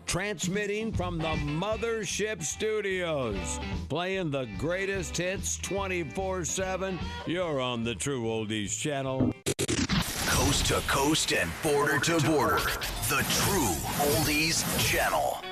transmitting from the Mothership Studios, playing the greatest hits 24/7. You're on the True Oldies channel. Coast to coast and border to border. The True Oldies channel.